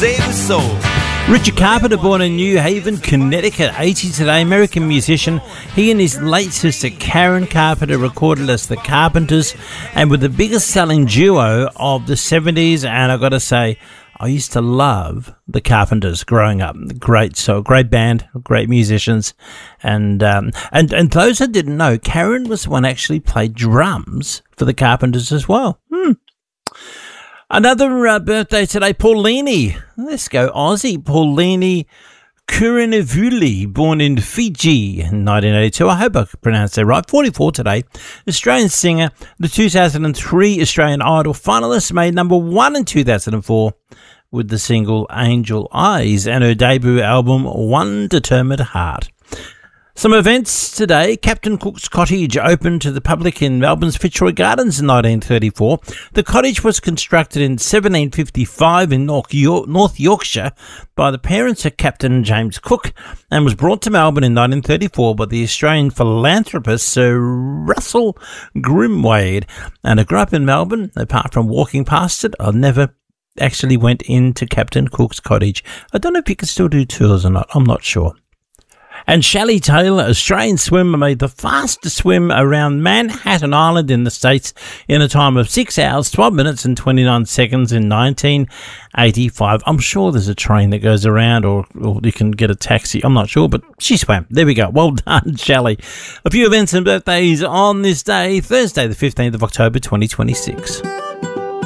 Save a Soul. Richard Carpenter, born in New Haven, Connecticut, 80 today, American musician. He and his late sister Karen Carpenter recorded as the Carpenters and were the biggest selling duo of the 70s. And I've got to say, I used to love the Carpenters growing up. Great band, great musicians. And those that didn't know, Karen was the one who actually played drums for the Carpenters as well. Another birthday today, Paulini. Let's go Aussie. Paulini Kurinavuli, born in Fiji in 1982. I hope I pronounced that right. 44 today. Australian singer, the 2003 Australian Idol finalist, made number 1 in 2004 with the single Angel Eyes and her debut album One Determined Heart. Some events today. Captain Cook's Cottage opened to the public in Melbourne's Fitzroy Gardens in 1934. The cottage was constructed in 1755 in North Yorkshire by the parents of Captain James Cook and was brought to Melbourne in 1934 by the Australian philanthropist Sir Russell Grimwade. And I grew up in Melbourne. Apart from walking past it, I never actually went into Captain Cook's Cottage. I don't know if you can still do tours or not. I'm not sure. And Shelley Taylor, Australian swimmer, made the fastest swim around Manhattan Island in the States in a time of 6 hours, 12 minutes and 29 seconds in 1985. I'm sure there's a train that goes around or you can get a taxi. I'm not sure, but she swam. There we go. Well done, Shelley. A few events and birthdays on this day, Thursday, the 15th of October, 2026.